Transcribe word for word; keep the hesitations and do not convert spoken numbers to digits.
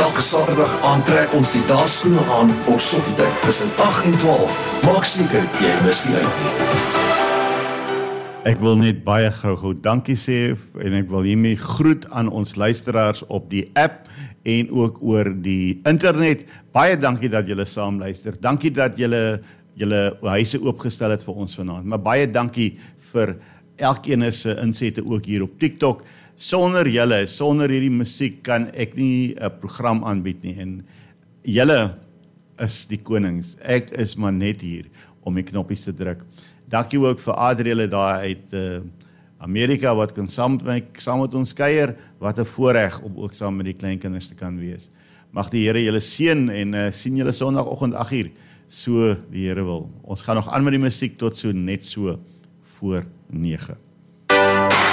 Elke Saterdag aantrek ons die dansskoene aan op Soffietyd tussen agt en twaalf. Maak seker jy mis nie uit nie. Ek wil net baie gou-gou dankie sê en ek wil hiermee groet aan ons luisteraars op die app en ook oor die internet. Baie dankie dat julle saam luister. Dankie dat julle julle huise oopgestel het vir ons vanaand. Maar baie dankie vir elkeen se insette ook hier op TikTok. Sonder julle, sonder hierdie musiek kan ek nie 'n program aanbied nie. En julle is die konings. Ek is maar net hier om die knoppies te druk. Dankie ook vir Adriele daar uit uh, Amerika wat kan saam met my, saam met ons kuier. Wat 'n voorreg om ook saam met die kleinkinders te kan wees. Mag die Here julle seën en uh, sien julle Sondagoggend agt uur. So die Here wil. Ons gaan nog aan met die musiek tot so net so voor nege.